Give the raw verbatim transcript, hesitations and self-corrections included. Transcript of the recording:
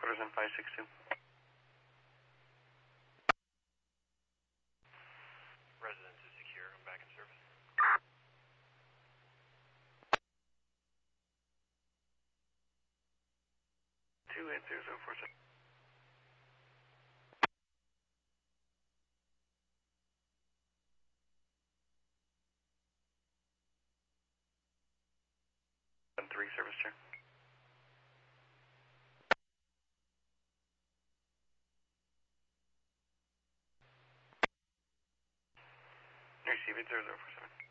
Quarters in five six two. Residence is secure. I'm back in service. Two eight zero zero four seven. One three service chair. Receive it zero zero four seven.